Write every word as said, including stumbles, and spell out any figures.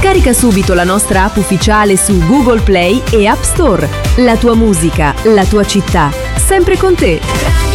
Scarica subito la nostra app ufficiale su Google Play e App Store. La tua musica, la tua città, sempre con te.